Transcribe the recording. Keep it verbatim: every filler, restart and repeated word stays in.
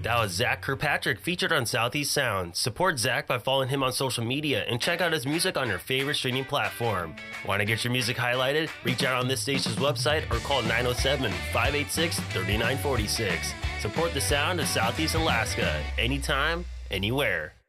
That was Zach Kirkpatrick, featured on Southeast Sound. Support Zach by following him on social media and check out his music on your favorite streaming platform. Want to get your music highlighted? Reach out on this station's website or call nine oh seven, five eight six, three nine four six. Support the sound of Southeast Alaska, anytime, anywhere.